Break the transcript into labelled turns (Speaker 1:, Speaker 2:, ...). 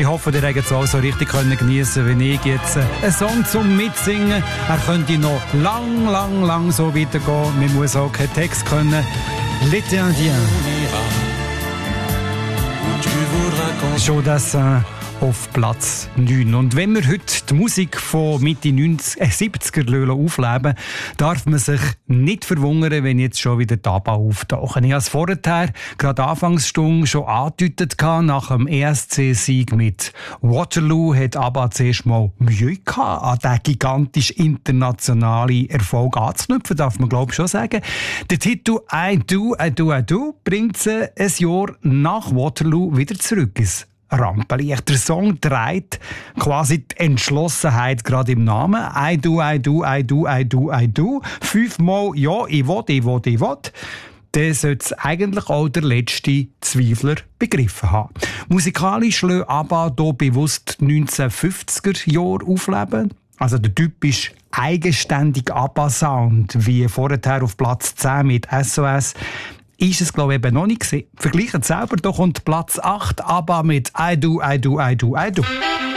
Speaker 1: Ich hoffe, ihr habt es auch so richtig geniessen können, wie ich jetzt. Ein Song zum Mitsingen. Er könnte noch lang so weitergehen. Man muss auch keinen Text können. L'été indien. Schon das auf Platz 9. Und wenn wir heute die Musik von Mitte 70er aufleben, darf man sich nicht verwundern, wenn jetzt schon wieder die ABBA auftauchen. Ich habe es vorher, gerade Anfangsstunde, schon angedeutet. Nach dem ESC-Sieg mit Waterloo hat ABBA zuerst mal Mühe gehabt, an diesen gigantisch internationalen Erfolg anzuknüpfen, darf man glaube ich schon sagen. Der Titel I Do, I Do, I Do bringt sie ein Jahr nach Waterloo wieder zurück ins Rampenlicht. Der Song trägt quasi die Entschlossenheit gerade im Namen. I do, I do, I do, I do, I do. 5-mal ja, ich will. Dann sollte es eigentlich auch der letzte Zweifler begriffen haben. Musikalisch lassen ABBA hier bewusst 1950er Jahre aufleben. Also der typisch eigenständige ABBA-Sound, wie vorher auf Platz 10 mit SOS, ist es, glaube ich, eben noch nicht gesehen. Vergleicht selber, da kommt Platz 8 ABBA mit I Do, I Do, I Do, I Do.